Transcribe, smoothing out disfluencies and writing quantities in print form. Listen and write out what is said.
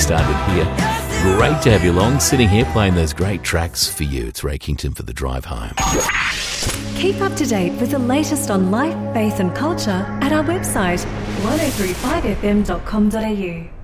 started here. Great to have you along, sitting here playing those great tracks for you. It's Ray Kington for the drive home. Keep up to date with the latest on life, faith and culture at our website 1035fm.com.au.